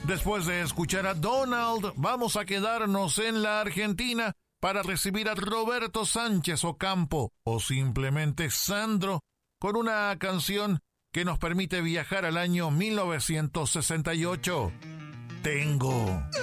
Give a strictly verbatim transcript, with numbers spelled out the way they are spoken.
Después de escuchar a Donald, vamos a quedarnos en la Argentina para recibir a Roberto Sánchez Ocampo, o simplemente Sandro, con una canción que nos permite viajar al año mil novecientos sesenta y ocho. Tengo.